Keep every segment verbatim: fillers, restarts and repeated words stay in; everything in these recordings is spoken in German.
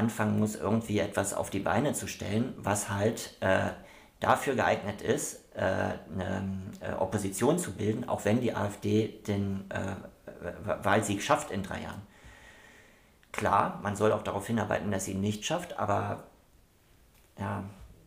anfangen muss, irgendwie etwas auf die Beine zu stellen, was halt äh, dafür geeignet ist, äh, eine äh, Opposition zu bilden, auch wenn die AfD den äh, Wahlsieg schafft in drei Jahren. Klar, man soll auch darauf hinarbeiten, dass sie ihn nicht schafft, aber ja,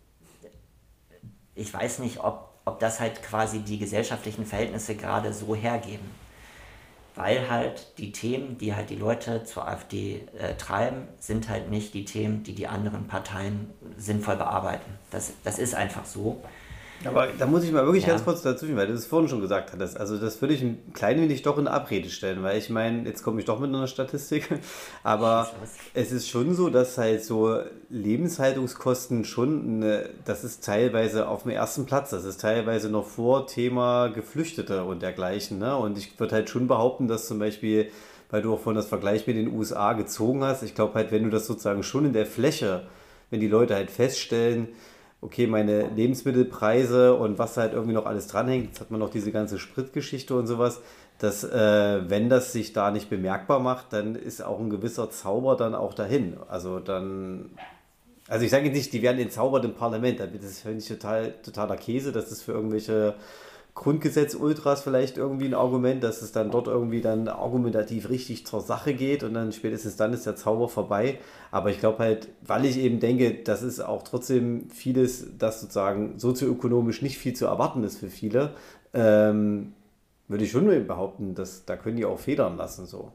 ich weiß nicht, ob, ob das halt quasi die gesellschaftlichen Verhältnisse gerade so hergeben. Weil halt die Themen, die halt die Leute zur AfD äh, treiben, sind halt nicht die Themen, die die anderen Parteien sinnvoll bearbeiten. Das, das ist einfach so. Aber da muss ich mal wirklich Ja. ganz kurz dazwischen, weil du es vorhin schon gesagt hattest. Also das würde ich ein klein wenig doch in Abrede stellen, weil ich meine, jetzt komme ich doch mit einer Statistik, aber es ist schon so, dass halt so Lebenshaltungskosten schon, eine, das ist teilweise auf dem ersten Platz, das ist teilweise noch vor Thema Geflüchtete und dergleichen. Ne? Und ich würde halt schon behaupten, dass zum Beispiel, weil du auch vorhin das Vergleich mit den U S A gezogen hast, ich glaube halt, wenn du das sozusagen schon in der Fläche, wenn die Leute halt feststellen, okay, meine Lebensmittelpreise und was halt irgendwie noch alles dranhängt, jetzt hat man noch diese ganze Spritgeschichte und sowas, dass äh, wenn das sich da nicht bemerkbar macht, dann ist auch ein gewisser Zauber dann auch dahin. Also dann, also ich sage nicht, die werden entzaubert im Parlament, das finde ich total, totaler Käse, das ist für irgendwelche Grundgesetz-Ultras vielleicht irgendwie ein Argument, dass es dann dort irgendwie dann argumentativ richtig zur Sache geht und dann spätestens dann ist der Zauber vorbei. Aber ich glaube halt, weil ich eben denke, das ist auch trotzdem vieles, das sozusagen sozioökonomisch nicht viel zu erwarten ist für viele, ähm, würde ich schon behaupten, dass da können die auch federn lassen, so.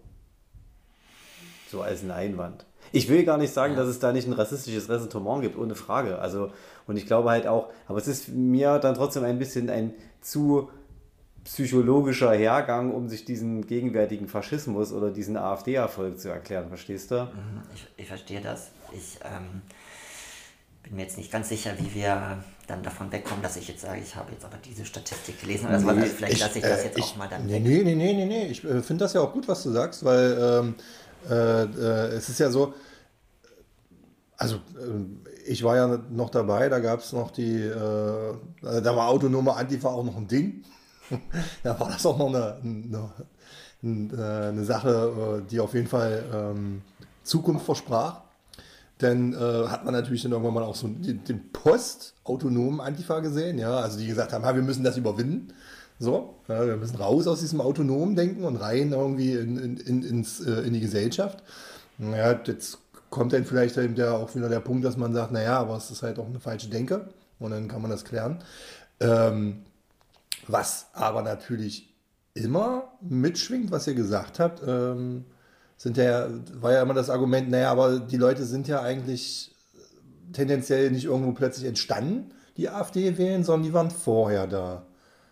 So als ein Einwand. Ich will gar nicht sagen, Ja. dass es da nicht ein rassistisches Ressentiment gibt, ohne Frage. Also, und ich glaube halt auch, aber es ist mir dann trotzdem ein bisschen ein zu psychologischer Hergang, um sich diesen gegenwärtigen Faschismus oder diesen AfD-Erfolg zu erklären, verstehst du? Ich, ich verstehe das. Ich ähm, bin mir jetzt nicht ganz sicher, wie wir dann davon wegkommen, dass ich jetzt sage, ich habe jetzt aber diese Statistik gelesen oder sowas. Nee, Also vielleicht ich, lasse ich das äh, jetzt ich, auch mal dann nee, weg. nee, nee, nee, nee, nee. Ich äh, finde das ja auch gut, was du sagst, weil ähm, äh, äh, es ist ja so, also äh, ich war ja noch dabei, da gab es noch die, äh, da war autonome Antifa auch noch ein Ding. Da war das auch noch eine, eine, eine, eine Sache, äh, die auf jeden Fall ähm, Zukunft versprach. Dann äh, hat man natürlich dann irgendwann mal auch so den, den post-autonomen Antifa gesehen, ja, also die gesagt haben, ha, wir müssen das überwinden. So, ja, wir müssen raus aus diesem autonomen Denken und rein irgendwie in, in, in, ins, äh, in die Gesellschaft. Ja, jetzt kommt dann vielleicht eben der, auch wieder der Punkt, dass man sagt, naja, aber es ist halt auch eine falsche Denke und dann kann man das klären. Ähm, was aber natürlich immer mitschwingt, was ihr gesagt habt, ähm, sind ja, war ja immer das Argument, naja, aber die Leute sind ja eigentlich tendenziell nicht irgendwo plötzlich entstanden, die AfD wählen, sondern die waren vorher da.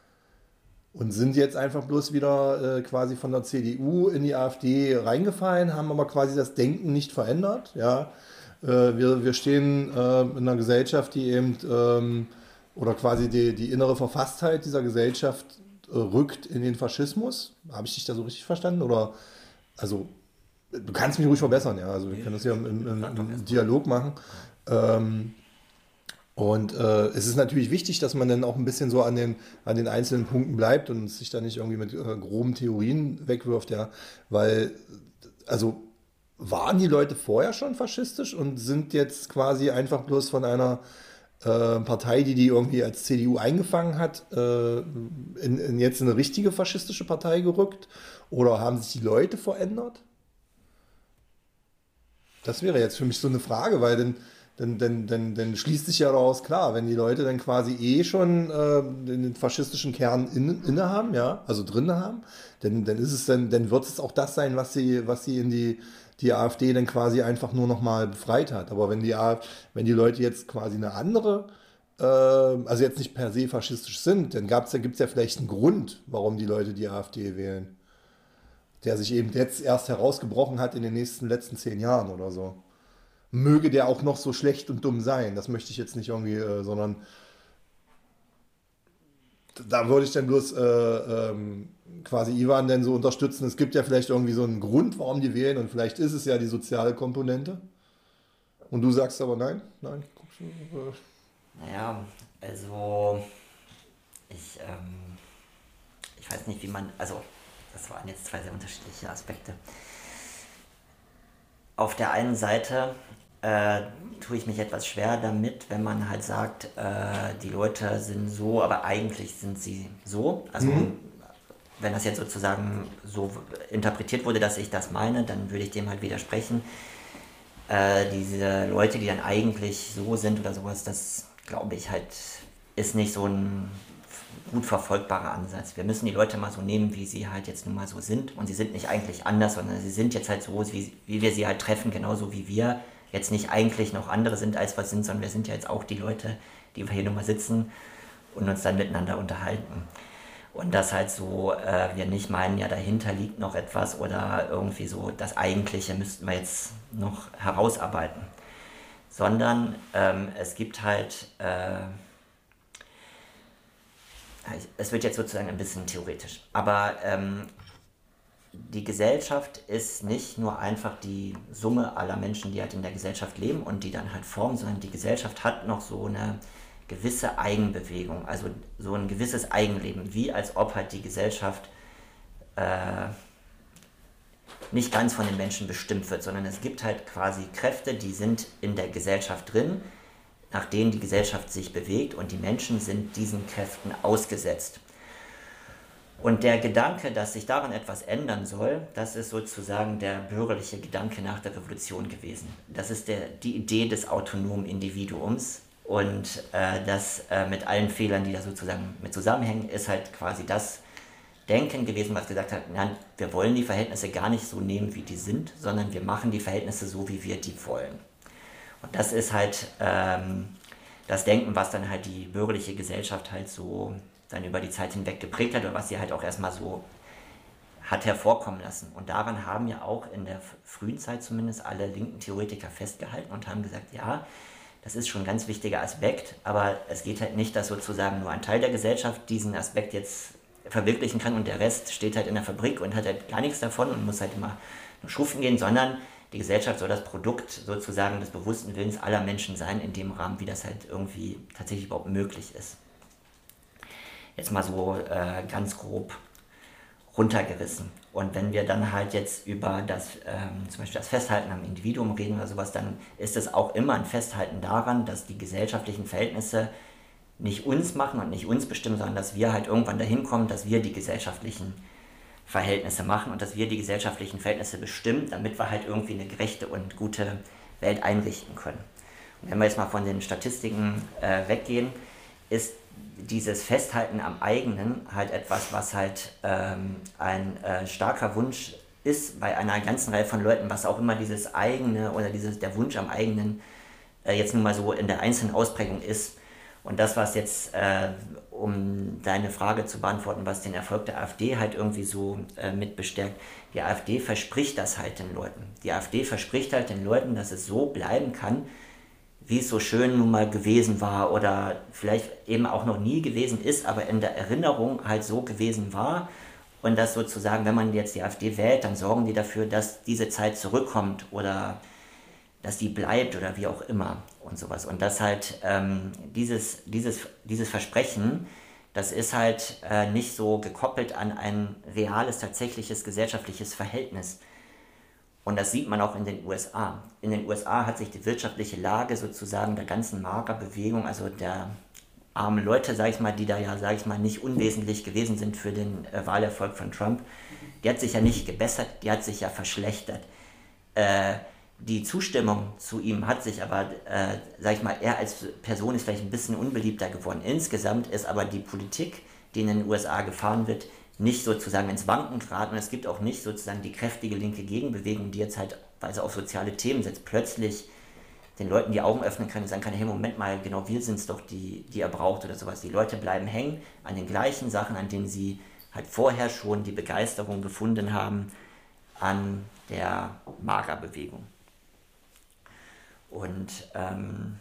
Und sind jetzt einfach bloß wieder äh, quasi von der C D U in die AfD reingefallen, haben aber quasi das Denken nicht verändert. Ja? Äh, wir, wir stehen äh, in einer Gesellschaft, die eben, ähm, oder quasi die, die innere Verfasstheit dieser Gesellschaft äh, rückt in den Faschismus. Habe ich dich da so richtig verstanden? Oder, also, du kannst mich ruhig verbessern, ja. Also, wir können das ja im, im, im, im Dialog machen. Ähm, Und äh, es ist natürlich wichtig, dass man dann auch ein bisschen so an den, an den einzelnen Punkten bleibt und sich da nicht irgendwie mit äh, groben Theorien wegwirft, ja. Weil, also, waren die Leute vorher schon faschistisch und sind jetzt quasi einfach bloß von einer äh, Partei, die die irgendwie als C D U eingefangen hat, äh, in, in jetzt eine richtige faschistische Partei gerückt? Oder haben sich die Leute verändert? Das wäre jetzt für mich so eine Frage, weil dann Dann, dann, dann, dann schließt sich ja daraus klar, wenn die Leute dann quasi eh schon äh, den faschistischen Kern in, inne haben, ja, also drin haben, dann, dann ist es dann, dann wird es auch das sein, was sie, was sie in die, die AfD dann quasi einfach nur nochmal befreit hat. Aber wenn die, wenn die Leute jetzt quasi eine andere, äh, also jetzt nicht per se faschistisch sind, dann gab's, da gibt es ja vielleicht einen Grund, warum die Leute die AfD wählen, der sich eben jetzt erst herausgebrochen hat in den nächsten letzten zehn Jahren oder so. Möge der auch noch so schlecht und dumm sein. Das möchte ich jetzt nicht irgendwie, äh, sondern da würde ich dann bloß äh, ähm, quasi Ivan denn so unterstützen. Es gibt ja vielleicht irgendwie so einen Grund, warum die wählen und vielleicht ist es ja die soziale Komponente. Und du sagst aber nein, nein. Guck schon, äh. Naja, also ich, ähm, ich weiß nicht, wie man, also das waren jetzt zwei sehr unterschiedliche Aspekte. Auf der einen Seite äh, tue ich mich etwas schwer damit, wenn man halt sagt, äh, die Leute sind so, aber eigentlich sind sie so. Also mhm. wenn das jetzt sozusagen so interpretiert wurde, dass ich das meine, dann würde ich dem halt widersprechen. Äh, diese Leute, die dann eigentlich so sind oder sowas, das glaube ich halt, ist nicht so ein gut verfolgbarer Ansatz. Wir müssen die Leute mal so nehmen, wie sie halt jetzt nun mal so sind. Und sie sind nicht eigentlich anders, sondern sie sind jetzt halt so, wie, wie wir sie halt treffen, genauso wie wir jetzt nicht eigentlich noch andere sind, als wir sind, sondern wir sind ja jetzt auch die Leute, die wir hier nun mal sitzen und uns dann miteinander unterhalten. Und das halt so, äh, wir nicht meinen, ja dahinter liegt noch etwas oder irgendwie so, das Eigentliche müssten wir jetzt noch herausarbeiten. Sondern ähm, es gibt halt, äh, es wird jetzt sozusagen ein bisschen theoretisch, aber ähm, die Gesellschaft ist nicht nur einfach die Summe aller Menschen, die halt in der Gesellschaft leben und die dann halt formen, sondern die Gesellschaft hat noch so eine gewisse Eigenbewegung, also so ein gewisses Eigenleben, wie als ob halt die Gesellschaft äh, nicht ganz von den Menschen bestimmt wird, sondern es gibt halt quasi Kräfte, die sind in der Gesellschaft drin, nach denen die Gesellschaft sich bewegt und die Menschen sind diesen Kräften ausgesetzt. Und der Gedanke, dass sich daran etwas ändern soll, das ist sozusagen der bürgerliche Gedanke nach der Revolution gewesen. Das ist der, die Idee des autonomen Individuums und äh, das äh, mit allen Fehlern, die da sozusagen mit zusammenhängen, ist halt quasi das Denken gewesen, was gesagt hat, nein, wir wollen die Verhältnisse gar nicht so nehmen, wie die sind, sondern wir machen die Verhältnisse so, wie wir die wollen. Und das ist halt ähm, das Denken, was dann halt die bürgerliche Gesellschaft halt so dann über die Zeit hinweg geprägt hat oder was sie halt auch erstmal so hat hervorkommen lassen. Und daran haben ja auch in der frühen Zeit zumindest alle linken Theoretiker festgehalten und haben gesagt, ja, das ist schon ein ganz wichtiger Aspekt, aber es geht halt nicht, dass sozusagen nur ein Teil der Gesellschaft diesen Aspekt jetzt verwirklichen kann und der Rest steht halt in der Fabrik und hat halt gar nichts davon und muss halt immer nur schuften gehen, sondern die Gesellschaft soll das Produkt sozusagen des bewussten Willens aller Menschen sein, in dem Rahmen, wie das halt irgendwie tatsächlich überhaupt möglich ist. Jetzt mal so äh, ganz grob runtergerissen. Und wenn wir dann halt jetzt über das, ähm, zum Beispiel das Festhalten am Individuum reden oder sowas, dann ist es auch immer ein Festhalten daran, dass die gesellschaftlichen Verhältnisse nicht uns machen und nicht uns bestimmen, sondern dass wir halt irgendwann dahin kommen, dass wir die gesellschaftlichen Verhältnisse machen und dass wir die gesellschaftlichen Verhältnisse bestimmen, damit wir halt irgendwie eine gerechte und gute Welt einrichten können. Und wenn wir jetzt mal von den Statistiken äh, weggehen, ist dieses Festhalten am eigenen halt etwas, was halt ähm, ein äh, starker Wunsch ist bei einer ganzen Reihe von Leuten, was auch immer dieses eigene oder dieses, der Wunsch am eigenen äh, jetzt nun mal so in der einzelnen Ausprägung ist. Und das, was jetzt, äh, um deine Frage zu beantworten, was den Erfolg der AfD halt irgendwie so äh, mit bestärkt, die AfD verspricht das halt den Leuten. Die AfD verspricht halt den Leuten, dass es so bleiben kann, wie es so schön nun mal gewesen war oder vielleicht eben auch noch nie gewesen ist, aber in der Erinnerung halt so gewesen war. Und dass sozusagen, wenn man jetzt die AfD wählt, dann sorgen die dafür, dass diese Zeit zurückkommt oder dass die bleibt oder wie auch immer und sowas. Und das halt, ähm, dieses, dieses, dieses Versprechen, das ist halt äh, nicht so gekoppelt an ein reales, tatsächliches gesellschaftliches Verhältnis. Und das sieht man auch in den U S A. In den U S A hat sich die wirtschaftliche Lage sozusagen der ganzen Magerbewegung, also der armen Leute, sage ich mal, die da ja, sage ich mal, nicht unwesentlich gewesen sind für den äh, Wahlerfolg von Trump, die hat sich ja nicht gebessert, die hat sich ja verschlechtert. Äh, die Zustimmung zu ihm hat sich aber, äh, sag ich mal, er als Person ist vielleicht ein bisschen unbeliebter geworden. Insgesamt ist aber die Politik, die in den U S A gefahren wird, nicht sozusagen ins Wanken geraten. Und es gibt auch nicht sozusagen die kräftige linke Gegenbewegung, die jetzt halt, weil sie auf soziale Themen setzt, plötzlich den Leuten die Augen öffnen kann und sagen kann, hey, Moment mal, genau wir sind es doch, die, die er braucht oder sowas. Die Leute bleiben hängen an den gleichen Sachen, an denen sie halt vorher schon die Begeisterung gefunden haben an der Magerbewegung. Und ähm,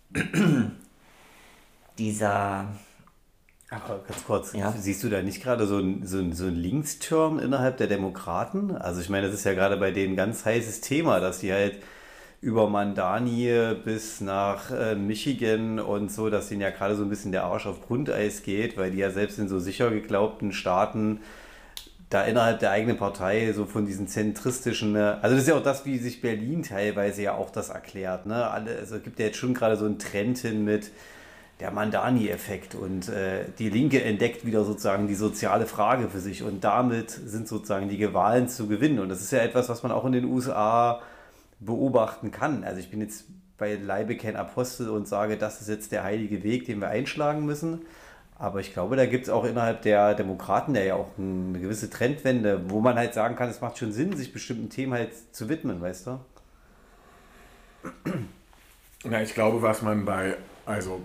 dieser... Aber ganz kurz, ja? Siehst du da nicht gerade so ein, so ein, so ein Linksturm innerhalb der Demokraten? Also ich meine, das ist ja gerade bei denen ein ganz heißes Thema, dass die halt über Mandani bis nach äh, Michigan und so, dass denen ja gerade so ein bisschen der Arsch auf Grundeis geht, weil die ja selbst in so sicher geglaubten Staaten da innerhalb der eigenen Partei so von diesen zentristischen, ne, also das ist ja auch das, wie sich Berlin teilweise ja auch das erklärt, ne? Alle, also es gibt ja jetzt schon gerade so einen Trend hin mit der Mandani-Effekt und äh, die Linke entdeckt wieder sozusagen die soziale Frage für sich und damit sind sozusagen die Wahlen zu gewinnen und das ist ja etwas, was man auch in den U S A beobachten kann. Also ich bin jetzt beileibe kein Apostel und sage, das ist jetzt der heilige Weg, den wir einschlagen müssen. Aber ich glaube, da gibt es auch innerhalb der Demokraten ja auch eine gewisse Trendwende, wo man halt sagen kann, es macht schon Sinn, sich bestimmten Themen halt zu widmen, weißt du? Ja, ich glaube, was man bei, also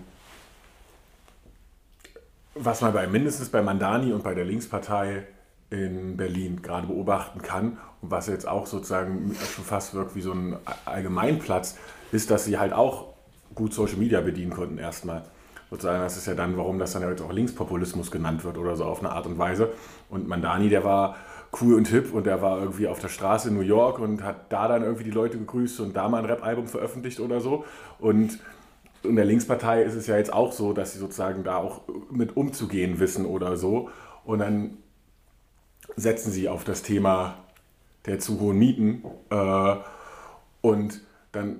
was man bei mindestens bei Mandani und bei der Linkspartei in Berlin gerade beobachten kann und was jetzt auch sozusagen schon fast wirkt wie so ein Allgemeinplatz, ist, dass sie halt auch gut Social Media bedienen konnten erstmal. Sozusagen, das ist ja dann, warum das dann ja jetzt auch Linkspopulismus genannt wird oder so auf eine Art und Weise. Und Mandani, der war cool und hip und der war irgendwie auf der Straße in New York und hat da dann irgendwie die Leute gegrüßt und da mal ein Rap-Album veröffentlicht oder so. Und in der Linkspartei ist es ja jetzt auch so, dass sie sozusagen da auch mit umzugehen wissen oder so. Und dann setzen sie auf das Thema der zu hohen Mieten äh, und dann,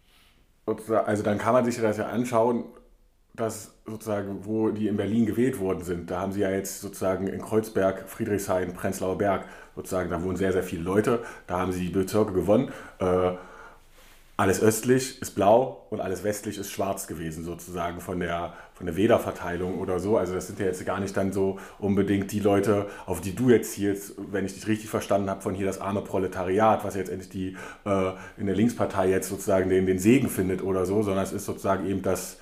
also dann kann man sich das ja anschauen, dass sozusagen, wo die in Berlin gewählt worden sind, da haben sie ja jetzt sozusagen in Kreuzberg, Friedrichshain, Prenzlauer Berg, sozusagen, da wohnen sehr, sehr viele Leute, da haben sie die Bezirke gewonnen. Äh, alles östlich ist blau und alles westlich ist schwarz gewesen, sozusagen von der, von der Wählerverteilung oder so. Also das sind ja jetzt gar nicht dann so unbedingt die Leute, auf die du jetzt zielst, wenn ich dich richtig verstanden habe, von hier das arme Proletariat, was jetzt endlich die äh, in der Linkspartei jetzt sozusagen den, den Segen findet oder so, sondern es ist sozusagen eben das,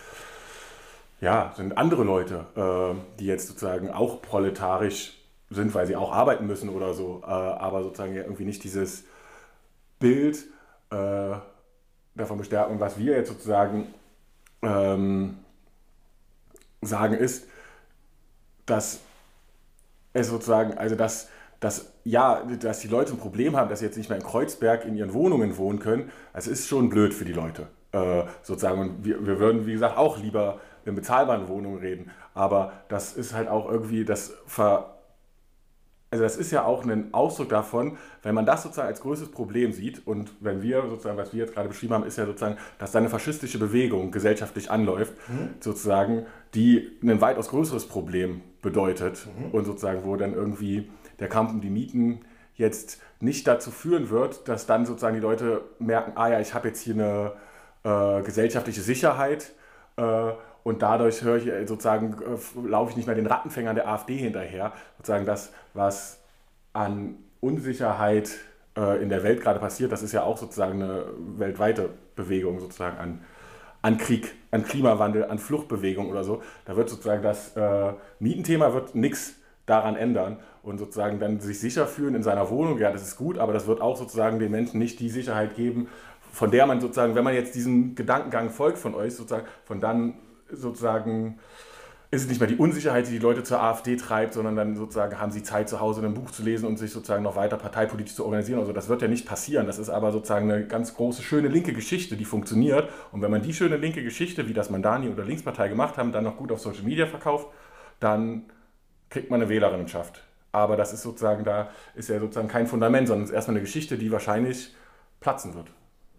ja, sind andere Leute, äh, die jetzt sozusagen auch proletarisch sind, weil sie auch arbeiten müssen oder so, äh, aber sozusagen ja irgendwie nicht dieses Bild äh, davon bestärken. Was wir jetzt sozusagen ähm, sagen ist, dass es sozusagen, also dass, dass, ja, dass die Leute ein Problem haben, dass sie jetzt nicht mehr in Kreuzberg in ihren Wohnungen wohnen können, das ist schon blöd für die Leute, äh, sozusagen. Und wir, wir würden, wie gesagt, auch lieber in bezahlbaren Wohnungen reden, aber das ist halt auch irgendwie das Ver... Also das ist ja auch ein Ausdruck davon, wenn man das sozusagen als größtes Problem sieht und wenn wir sozusagen, was wir jetzt gerade beschrieben haben, ist ja sozusagen, dass da eine faschistische Bewegung gesellschaftlich anläuft, mhm. sozusagen, die ein weitaus größeres Problem bedeutet mhm. und sozusagen, wo dann irgendwie der Kampf um die Mieten jetzt nicht dazu führen wird, dass dann sozusagen die Leute merken, ah ja, ich habe jetzt hier eine äh, gesellschaftliche Sicherheit, äh, und dadurch höre ich sozusagen, laufe ich nicht mehr den Rattenfängern der AfD hinterher. Sozusagen das, was an Unsicherheit äh, in der Welt gerade passiert, das ist ja auch sozusagen eine weltweite Bewegung sozusagen an, an Krieg, an Klimawandel, an Fluchtbewegung oder so. Da wird sozusagen das äh, Mietenthema wird nichts daran ändern und sozusagen dann sich sicher fühlen in seiner Wohnung, ja, das ist gut, aber das wird auch sozusagen den Menschen nicht die Sicherheit geben, von der man sozusagen, wenn man jetzt diesem Gedankengang folgt von euch, sozusagen, von dann sozusagen ist es nicht mehr die Unsicherheit, die die Leute zur AfD treibt, sondern dann sozusagen haben sie Zeit, zu Hause ein Buch zu lesen und sich sozusagen noch weiter parteipolitisch zu organisieren. Also das wird ja nicht passieren. Das ist aber sozusagen eine ganz große, schöne linke Geschichte, die funktioniert. Und wenn man die schöne linke Geschichte, wie das Mandani oder Linkspartei gemacht haben, dann noch gut auf Social Media verkauft, dann kriegt man eine Wählerinnenschaft. Aber das ist sozusagen, da ist ja sozusagen kein Fundament, sondern es ist erstmal eine Geschichte, die wahrscheinlich platzen wird.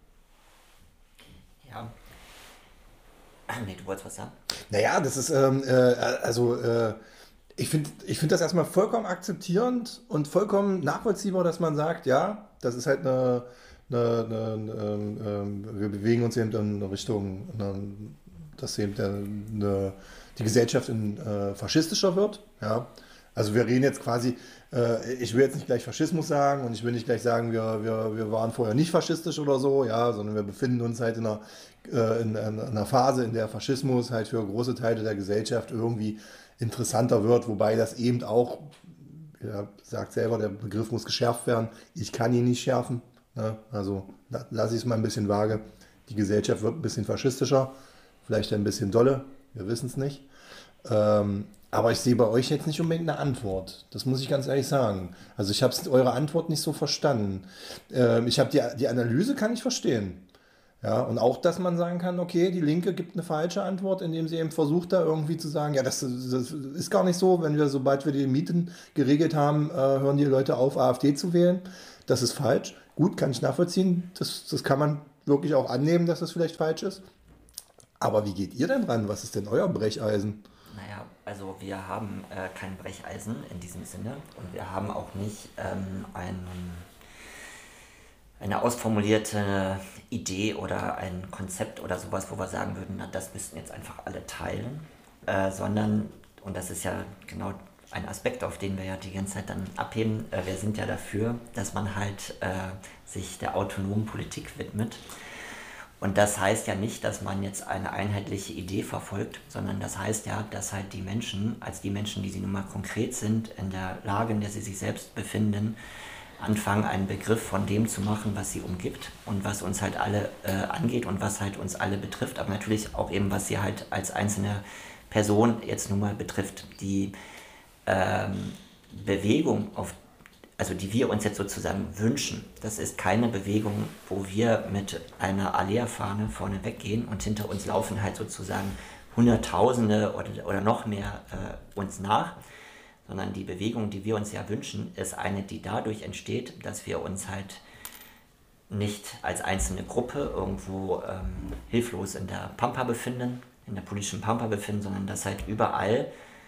Ja. Nee, du wolltest was sagen? Naja, das ist, ähm, äh, also äh, ich finde ich find das erstmal vollkommen akzeptierend und vollkommen nachvollziehbar, dass man sagt, ja, das ist halt eine, eine, eine, eine wir bewegen uns eben in Richtung, eine, dass eben eine, die Gesellschaft in, äh, faschistischer wird, ja. Also wir reden jetzt quasi, äh, ich will jetzt nicht gleich Faschismus sagen und ich will nicht gleich sagen, wir, wir, wir waren vorher nicht faschistisch oder so, ja, sondern wir befinden uns halt in einer, äh, in, in einer Phase, in der Faschismus halt für große Teile der Gesellschaft irgendwie interessanter wird, wobei das eben auch, ja, sagt selber, der Begriff muss geschärft werden. Ich kann ihn nicht schärfen, ne? Also la, lasse ich es mal ein bisschen vage. Die Gesellschaft wird ein bisschen faschistischer, vielleicht ein bisschen dolle, wir wissen es nicht. Ähm, Aber ich sehe bei euch jetzt nicht unbedingt eine Antwort. Das muss ich ganz ehrlich sagen. Also ich habe eure Antwort nicht so verstanden. Ähm, ich habe die, die Analyse kann ich verstehen. Ja, und auch, dass man sagen kann, okay, die Linke gibt eine falsche Antwort, indem sie eben versucht, da irgendwie zu sagen, ja, das, das ist gar nicht so, wenn wir, sobald wir die Mieten geregelt haben, äh, hören die Leute auf, AfD zu wählen. Das ist falsch. Gut, kann ich nachvollziehen. Das, das kann man wirklich auch annehmen, dass das vielleicht falsch ist. Aber wie geht ihr denn ran? Was ist denn euer Brecheisen? Naja, also wir haben äh, kein Brecheisen in diesem Sinne und wir haben auch nicht ähm, einen, eine ausformulierte Idee oder ein Konzept oder sowas, wo wir sagen würden, na, das müssten jetzt einfach alle teilen, äh, sondern, und das ist ja genau ein Aspekt, auf den wir ja die ganze Zeit dann abheben, äh, wir sind ja dafür, dass man halt äh, sich der autonomen Politik widmet. Und das heißt ja nicht, dass man jetzt eine einheitliche Idee verfolgt, sondern das heißt ja, dass halt die Menschen, als die Menschen, die sie nun mal konkret sind, in der Lage, in der sie sich selbst befinden, anfangen, einen Begriff von dem zu machen, was sie umgibt und was uns halt alle äh, angeht und was halt uns alle betrifft, aber natürlich auch eben, was sie halt als einzelne Person jetzt nun mal betrifft. Die ähm, Bewegung, auf also die wir uns jetzt sozusagen wünschen, das ist keine Bewegung, wo wir mit einer Alea-Fahne vorne weggehen und hinter uns laufen halt sozusagen Hunderttausende oder, oder noch mehr äh, uns nach, sondern die Bewegung, die wir uns ja wünschen, ist eine, die dadurch entsteht, dass wir uns halt nicht als einzelne Gruppe irgendwo ähm, hilflos in der Pampa befinden, in der politischen Pampa befinden, sondern dass halt überall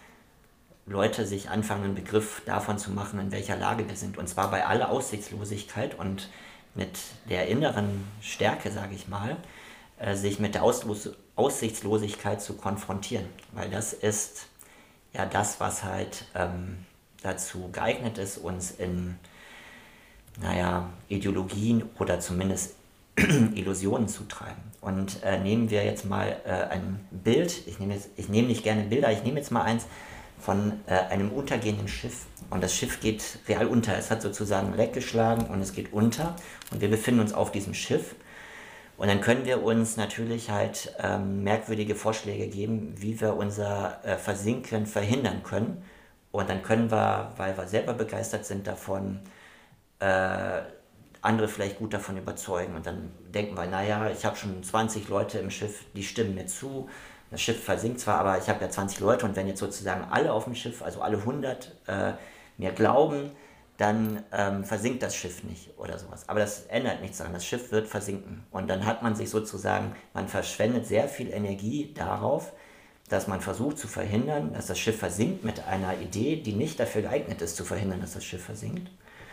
Leute sich anfangen, einen Begriff davon zu machen, in welcher Lage wir sind. Und zwar bei aller Aussichtslosigkeit und mit der inneren Stärke, sage ich mal, äh, sich mit der Auslos- Aussichtslosigkeit zu konfrontieren. Weil das ist ja das, was halt ähm, dazu geeignet ist, uns in, naja, Ideologien oder zumindest Illusionen zu treiben. Und äh, nehmen wir jetzt mal äh, ein Bild, ich nehme jetzt, ich nehme nicht gerne Bilder, ich nehme jetzt mal eins, von äh, einem untergehenden Schiff. Und das Schiff geht real unter. Es hat sozusagen Leck geschlagen und es geht unter. Und wir befinden uns auf diesem Schiff. Und dann können wir uns natürlich halt ähm, merkwürdige Vorschläge geben, wie wir unser äh, Versinken verhindern können. Und dann können wir, weil wir selber begeistert sind davon, äh, andere vielleicht gut davon überzeugen. Und dann denken wir, naja, ich habe schon zwanzig Leute im Schiff, die stimmen mir zu. Das Schiff versinkt zwar, aber ich habe ja zwanzig Leute und wenn jetzt sozusagen alle auf dem Schiff, also alle hundert, äh, mir glauben, dann ähm, versinkt das Schiff nicht oder sowas. Aber das ändert nichts daran, das Schiff wird versinken. Und dann hat man sich sozusagen, man verschwendet sehr viel Energie darauf, dass man versucht zu verhindern, dass das Schiff versinkt mit einer Idee, die nicht dafür geeignet ist, zu verhindern, dass das Schiff versinkt.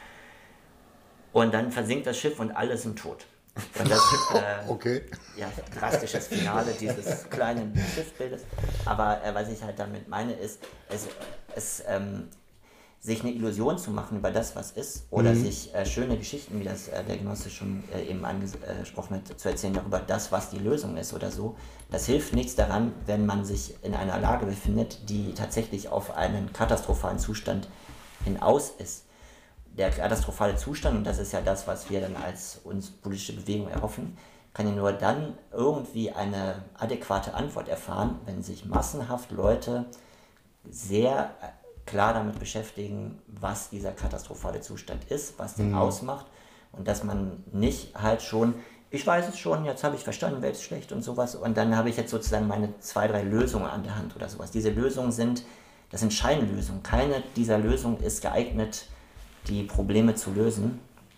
Und dann versinkt das Schiff und alle sind tot. Und das äh, okay. Ja, drastisches Finale dieses kleinen Schiffbildes. Aber äh, was ich halt damit meine, ist, es, es, ähm, sich eine Illusion zu machen über das, was ist, oder mhm. sich äh, schöne Geschichten, wie das äh, der Genosse schon äh, eben angesprochen hat, zu erzählen darüber, das, was die Lösung ist oder so. Das hilft nichts daran, wenn man sich in einer Lage befindet, die tatsächlich auf einen katastrophalen Zustand hinaus ist. Der katastrophale Zustand, und das ist ja das, was wir dann als uns politische Bewegung erhoffen, kann ja nur dann irgendwie eine adäquate Antwort erfahren, wenn sich massenhaft Leute sehr klar damit beschäftigen, was dieser katastrophale Zustand ist, was den mhm. ausmacht, und dass man nicht halt schon, ich weiß es schon, jetzt habe ich verstanden, Welt ist schlecht und sowas, und dann habe ich jetzt sozusagen meine zwei, drei Lösungen an der Hand oder sowas. Diese Lösungen sind, das sind Scheinlösungen. Keine dieser Lösungen ist geeignet, die Probleme zu lösen.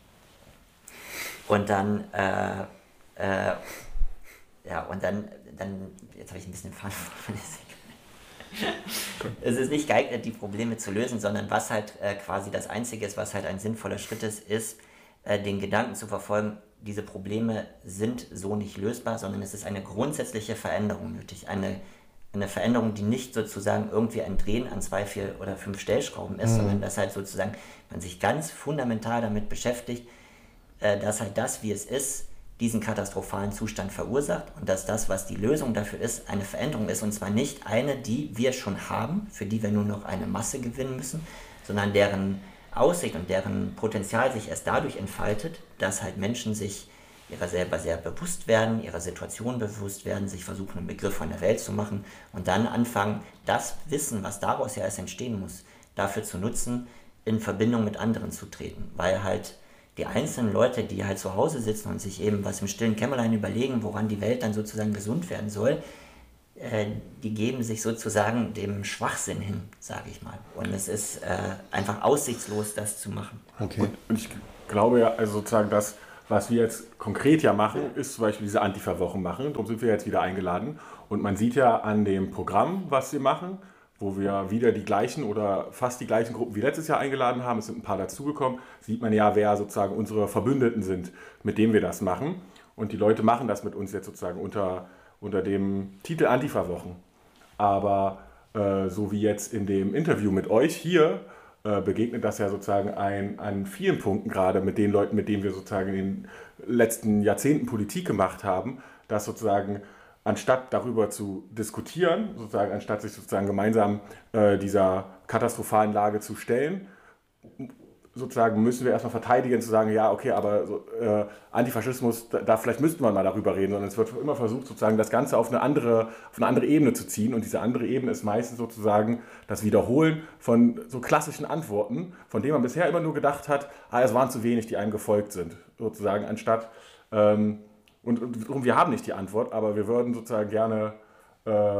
Und dann, äh, äh, ja, und dann, dann, jetzt habe ich ein bisschen den Faden verloren. Es ist nicht geeignet, die Probleme zu lösen, sondern was halt äh, quasi das Einzige ist, was halt ein sinnvoller Schritt ist, ist, äh, den Gedanken zu verfolgen, diese Probleme sind so nicht lösbar, sondern es ist eine grundsätzliche Veränderung nötig. Eine Eine Veränderung, die nicht sozusagen irgendwie ein Drehen an zwei, vier oder fünf Stellschrauben ist, mhm. sondern dass halt sozusagen man sich ganz fundamental damit beschäftigt, äh, dass halt das, wie es ist, diesen katastrophalen Zustand verursacht und dass das, was die Lösung dafür ist, eine Veränderung ist, und zwar nicht eine, die wir schon haben, für die wir nur noch eine Masse gewinnen müssen, sondern deren Aussicht und deren Potenzial sich erst dadurch entfaltet, dass halt Menschen sich ihrer selber sehr bewusst werden, ihrer Situation bewusst werden, sich versuchen, einen Begriff von der Welt zu machen und dann anfangen, das Wissen, was daraus ja erst entstehen muss, dafür zu nutzen, in Verbindung mit anderen zu treten, weil halt die einzelnen Leute, die halt zu Hause sitzen und sich eben was im stillen Kämmerlein überlegen, woran die Welt dann sozusagen gesund werden soll, äh, die geben sich sozusagen dem Schwachsinn hin, sage ich mal. Und es ist äh, einfach aussichtslos, das zu machen. Okay. Und, und ich glaube ja, also sozusagen das, was wir jetzt konkret ja machen, ist zum Beispiel diese Antifa-Wochen machen. Darum sind wir jetzt wieder eingeladen. Und man sieht ja an dem Programm, was wir machen, wo wir wieder die gleichen oder fast die gleichen Gruppen wie letztes Jahr eingeladen haben, es sind ein paar dazugekommen, sieht man ja, wer sozusagen unsere Verbündeten sind, mit denen wir das machen. Und die Leute machen das mit uns jetzt sozusagen unter, unter dem Titel Antifa-Wochen. Aber äh, so wie jetzt in dem Interview mit euch hier, äh, begegnet das ja sozusagen ein, an vielen Punkten gerade mit den Leuten, mit denen wir sozusagen in den letzten Jahrzehnten Politik gemacht haben, dass sozusagen anstatt darüber zu diskutieren, sozusagen, anstatt sich sozusagen gemeinsam äh, dieser katastrophalen Lage zu stellen, sozusagen müssen wir erstmal verteidigen, zu sagen, ja, okay, aber so, äh, Antifaschismus, da, da vielleicht müsste man mal darüber reden, sondern es wird immer versucht, sozusagen das Ganze auf eine andere, auf eine andere Ebene zu ziehen. Und diese andere Ebene ist meistens sozusagen das Wiederholen von so klassischen Antworten, von denen man bisher immer nur gedacht hat, ah, es waren zu wenig, die einem gefolgt sind, sozusagen, anstatt ähm, Und, und wir haben nicht die Antwort, aber wir würden sozusagen gerne äh,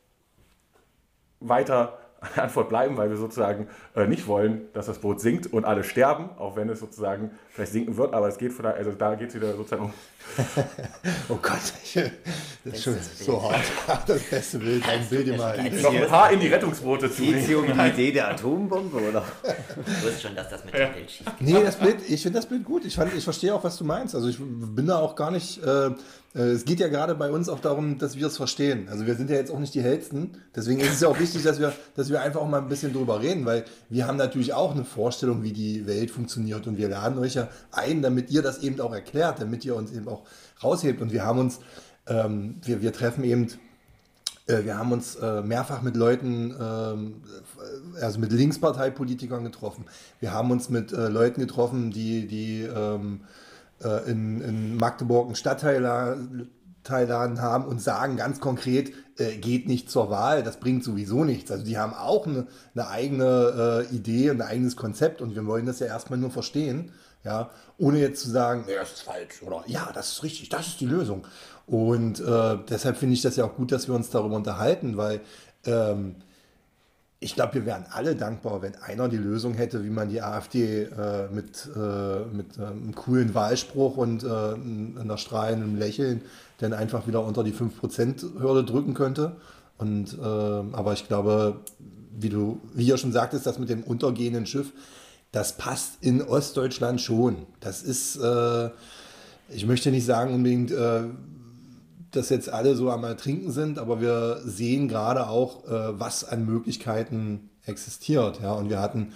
weiter an der Antwort bleiben, weil wir sozusagen äh, nicht wollen, dass das Boot sinkt und alle sterben, auch wenn es sozusagen vielleicht sinken wird, aber es geht von da, also da geht es wieder sozusagen um. Oh Gott, das ist schon so hart. Das beste Bild, ein Bild immer. Noch ein paar in die Rettungsboote zu Geht es hier um die Idee der Atombombe, oder? Du weißt schon, dass das mit dem Bild schief geht. Nee, das Bild, ich finde das Bild gut. Ich, fand, ich verstehe auch, was du meinst. Also ich bin da auch gar nicht, äh, es geht ja gerade bei uns auch darum, dass wir es verstehen. Also wir sind ja jetzt auch nicht die Hellsten. Deswegen ist es ja auch wichtig, dass wir, dass wir einfach auch mal ein bisschen drüber reden, weil wir haben natürlich auch eine Vorstellung, wie die Welt funktioniert und wir laden euch ja ein, damit ihr das eben auch erklärt, damit ihr uns eben auch raushebt. Und wir haben uns, ähm, wir, wir treffen eben, äh, wir haben uns äh, mehrfach mit Leuten, ähm, also mit Linksparteipolitikern getroffen. Wir haben uns mit äh, Leuten getroffen, die, die ähm, äh, in, in Magdeburg einen Stadtteilladen haben und sagen ganz konkret, äh, geht nicht zur Wahl, das bringt sowieso nichts. Also die haben auch eine, eine eigene äh, Idee und ein eigenes Konzept und wir wollen das ja erstmal nur verstehen. Ja, ohne jetzt zu sagen, nee, das ist falsch oder ja, das ist richtig, das ist die Lösung. Und äh, deshalb finde ich das ja auch gut, dass wir uns darüber unterhalten, weil ähm, ich glaube, wir wären alle dankbar, wenn einer die Lösung hätte, wie man die AfD äh, mit, äh, mit äh, einem coolen Wahlspruch und äh, einer strahlenden Lächeln dann einfach wieder unter die fünf Prozent Hürde drücken könnte. Und, äh, aber ich glaube, wie du wie ihr schon sagtest, das mit dem untergehenden Schiff, das passt in Ostdeutschland schon. Das ist, äh, ich möchte nicht sagen unbedingt, äh, dass jetzt alle so am Ertrinken sind, aber wir sehen gerade auch, äh, was an Möglichkeiten existiert. Ja? Und wir hatten,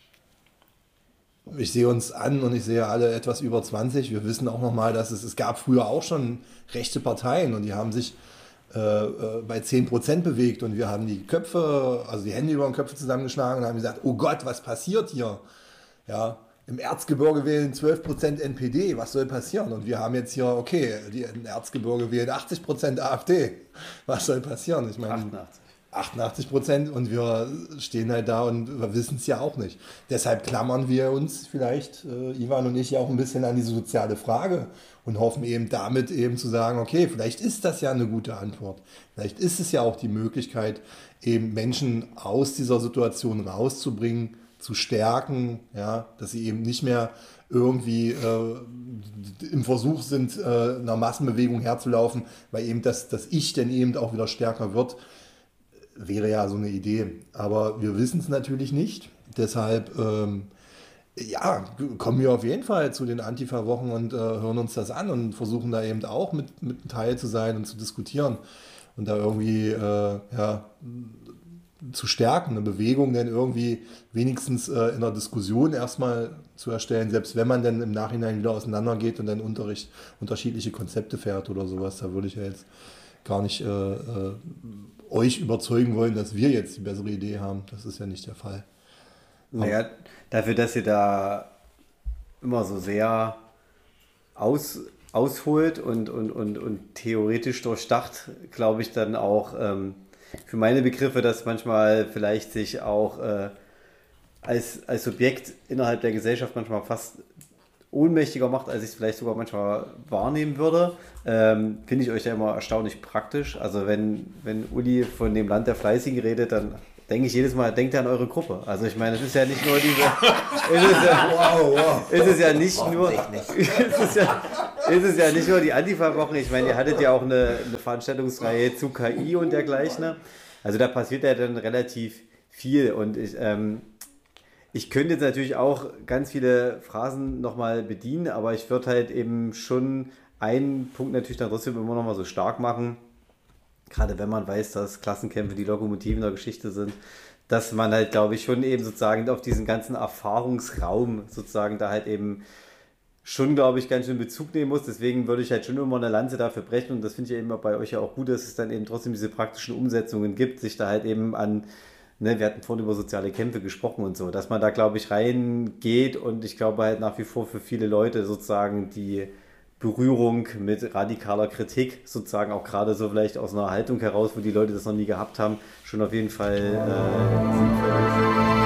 ich sehe uns an und ich sehe alle etwas über zwanzig. Wir wissen auch nochmal, dass es, es gab früher auch schon rechte Parteien und die haben sich äh, bei zehn Prozent bewegt und wir haben die Köpfe, also die Hände über den Köpfe zusammengeschlagen und haben gesagt, oh Gott, was passiert hier? Ja, im Erzgebirge wählen zwölf Prozent N P D, was soll passieren? Und wir haben jetzt hier, okay, die im Erzgebirge wählen achtzig Prozent AfD, was soll passieren? Ich meine, achtundachtzig. achtundachtzig Prozent und wir stehen halt da und wir wissen es ja auch nicht. Deshalb klammern wir uns vielleicht, äh, Ivan und ich, ja auch ein bisschen an diese soziale Frage und hoffen eben damit eben zu sagen, okay, vielleicht ist das ja eine gute Antwort. Vielleicht ist es ja auch die Möglichkeit, eben Menschen aus dieser Situation rauszubringen, zu stärken, ja, dass sie eben nicht mehr irgendwie äh, im Versuch sind, äh, einer Massenbewegung herzulaufen, weil eben das, das Ich dann eben auch wieder stärker wird, wäre ja so eine Idee. Aber wir wissen es natürlich nicht. Deshalb ähm, ja, kommen wir auf jeden Fall zu den Antifa-Wochen und äh, hören uns das an und versuchen da eben auch mit, mit Teil zu sein und zu diskutieren und da irgendwie äh, ja, zu stärken, eine Bewegung dann irgendwie wenigstens äh, in der Diskussion erstmal zu erstellen, selbst wenn man dann im Nachhinein wieder auseinandergeht und dann Unterricht, unterschiedliche Konzepte fährt oder sowas. Da würde ich ja jetzt gar nicht äh, äh, euch überzeugen wollen, dass wir jetzt die bessere Idee haben. Das ist ja nicht der Fall. Naja, dafür, dass ihr da immer so sehr aus, ausholt und, und, und, und theoretisch durchdacht, glaube ich dann auch ähm, für meine Begriffe, dass manchmal vielleicht sich auch äh, als, als Subjekt innerhalb der Gesellschaft manchmal fast ohnmächtiger macht, als ich es vielleicht sogar manchmal wahrnehmen würde. Ähm, finde ich euch ja immer erstaunlich praktisch. Also wenn, wenn Uli von dem Land der Fleißigen redet, dann denke ich jedes Mal, denkt an eure Gruppe. Also ich meine, es ist ja nicht nur diese... es ist ja, wow, wow. Es ist ja nicht nur... es, ist ja, es ist ja nicht nur die Antifa-Wochen. Ich meine, ihr hattet ja auch eine, eine Veranstaltungsreihe zu K I und dergleichen. Also da passiert ja dann relativ viel. Und ich... Ähm, Ich könnte jetzt natürlich auch ganz viele Phrasen nochmal bedienen, aber ich würde halt eben schon einen Punkt natürlich dann trotzdem immer nochmal so stark machen, gerade wenn man weiß, dass Klassenkämpfe die Lokomotiven der Geschichte sind, dass man halt, glaube ich, schon eben sozusagen auf diesen ganzen Erfahrungsraum sozusagen da halt eben schon, glaube ich, ganz schön Bezug nehmen muss. Deswegen würde ich halt schon immer eine Lanze dafür brechen und das finde ich ja eben bei euch ja auch gut, dass es dann eben trotzdem diese praktischen Umsetzungen gibt, sich da halt eben an... Ne, wir hatten vorhin über soziale Kämpfe gesprochen und so, dass man da, glaube ich, reingeht und ich glaube halt nach wie vor für viele Leute sozusagen die Berührung mit radikaler Kritik, sozusagen auch gerade so vielleicht aus einer Haltung heraus, wo die Leute das noch nie gehabt haben, schon auf jeden Fall äh, sinnvoll ist.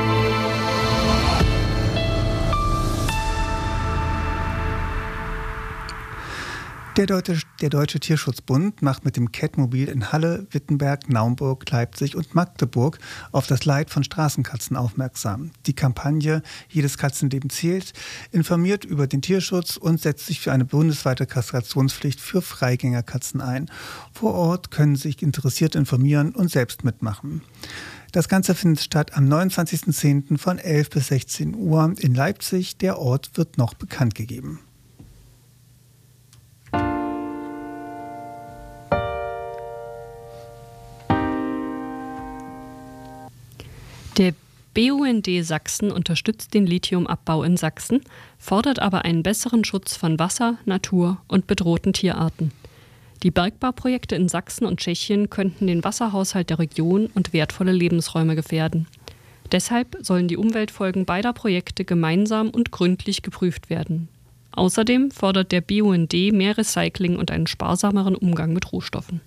Der Deutsche, der Deutsche Tierschutzbund macht mit dem Catmobil in Halle, Wittenberg, Naumburg, Leipzig und Magdeburg auf das Leid von Straßenkatzen aufmerksam. Die Kampagne Jedes Katzenleben zählt informiert über den Tierschutz und setzt sich für eine bundesweite Kastrationspflicht für Freigängerkatzen ein. Vor Ort können sich Interessierte informieren und selbst mitmachen. Das Ganze findet statt am neunundzwanzigsten zehnten von elf bis sechzehn Uhr in Leipzig. Der Ort wird noch bekannt gegeben. Der B U N D Sachsen unterstützt den Lithiumabbau in Sachsen, fordert aber einen besseren Schutz von Wasser, Natur und bedrohten Tierarten. Die Bergbauprojekte in Sachsen und Tschechien könnten den Wasserhaushalt der Region und wertvolle Lebensräume gefährden. Deshalb sollen die Umweltfolgen beider Projekte gemeinsam und gründlich geprüft werden. Außerdem fordert der B U N D mehr Recycling und einen sparsameren Umgang mit Rohstoffen.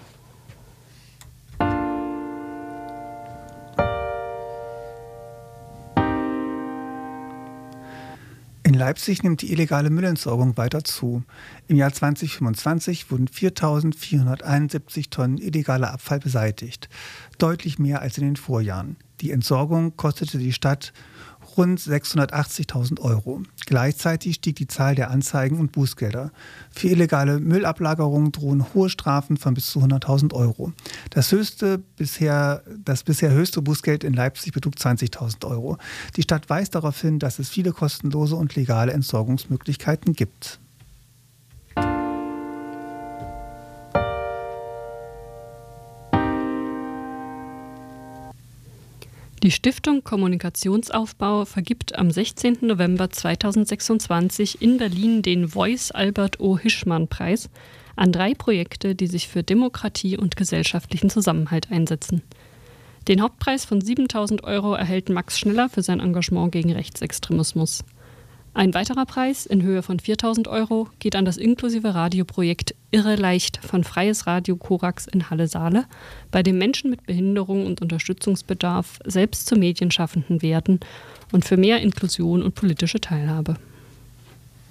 In Leipzig nimmt die illegale Müllentsorgung weiter zu. Im Jahr zweitausendfünfundzwanzig wurden viertausendvierhunderteinundsiebzig Tonnen illegaler Abfall beseitigt. Deutlich mehr als in den Vorjahren. Die Entsorgung kostete die Stadt rund sechshundertachtzigtausend Euro. Gleichzeitig stieg die Zahl der Anzeigen und Bußgelder. Für illegale Müllablagerungen drohen hohe Strafen von bis zu hunderttausend Euro. Das höchste bisher, das bisher höchste Bußgeld in Leipzig betrug zwanzigtausend Euro. Die Stadt weist darauf hin, dass es viele kostenlose und legale Entsorgungsmöglichkeiten gibt. Die Stiftung Kommunikationsaufbau vergibt am sechzehnten November zweitausendsechsundzwanzig in Berlin den Voice Albert O. Hischmann-Preis an drei Projekte, die sich für Demokratie und gesellschaftlichen Zusammenhalt einsetzen. Den Hauptpreis von siebentausend Euro erhält Max Schneller für sein Engagement gegen Rechtsextremismus. Ein weiterer Preis in Höhe von viertausend Euro geht an das inklusive Radioprojekt Irre Leicht von Freies Radio Korax in Halle-Saale, bei dem Menschen mit Behinderung und Unterstützungsbedarf selbst zu Medienschaffenden werden und für mehr Inklusion und politische Teilhabe.